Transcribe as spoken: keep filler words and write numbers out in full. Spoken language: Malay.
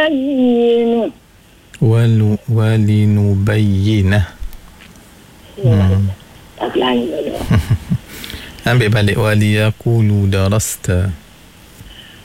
ولنبين Walu, walinubayyinah. Hmm. tak lain dulu. Ambil balik waliyaqulu darasta.